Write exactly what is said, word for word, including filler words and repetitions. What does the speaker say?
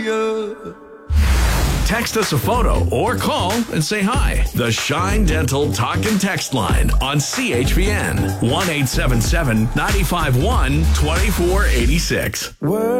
Text us a photo or call and say hi. The Shine Dental Talk and Text line on C H P N one eight seven seven, nine five one, two four eight six.